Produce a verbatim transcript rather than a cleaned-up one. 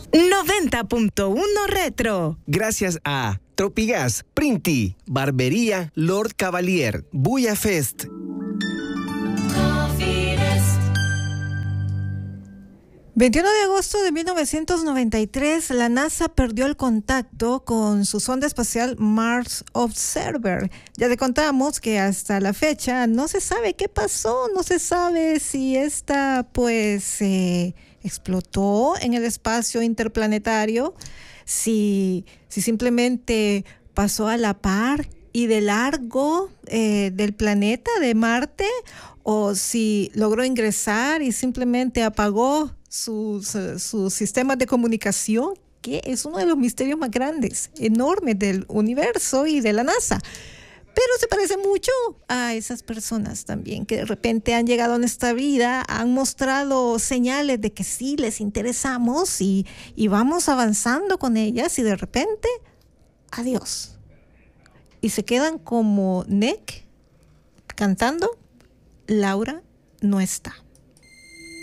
noventa punto uno Retro. Gracias a Tropigas, Printi, Barbería Lord Cavalier, Buya Fest. veintiuno de agosto de mil novecientos noventa y tres, la NASA perdió el contacto con su sonda espacial Mars Observer. Ya te contamos que hasta la fecha no se sabe qué pasó, no se sabe si esta pues eh, explotó en el espacio interplanetario, si, si simplemente pasó a la par y de largo eh, del planeta de Marte, o si logró ingresar y simplemente apagó sus, sus sistemas de comunicación, que es uno de los misterios más grandes, enormes del universo y de la NASA. Pero se parece mucho a esas personas también que de repente han llegado a nuestra vida, han mostrado señales de que sí les interesamos y, y vamos avanzando con ellas y de repente, adiós. Y se quedan como Nick cantando, Laura no está.